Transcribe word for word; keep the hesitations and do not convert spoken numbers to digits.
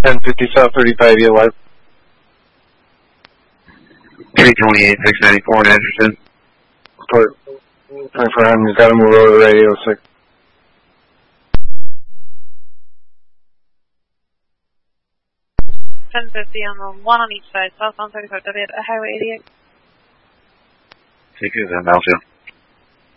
ten fifty South thirty-five, yeah, live. three twenty-eight, six ninety-four in Anderson. Report. twenty-four hundred, got to move over to radio six. ten fifty on one on each side, southbound thirty-five W at Highway eighty-eight. Take it, then, Alpha.